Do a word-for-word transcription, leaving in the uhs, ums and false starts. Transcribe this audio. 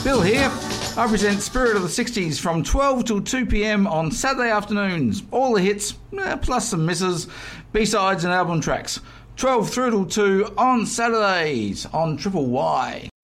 Bill here. I present Spirit of the sixties from twelve till two p.m. on Saturday afternoons. All the hits, eh, plus some misses, B-sides and album tracks. twelve through till two on Saturdays on Triple Y.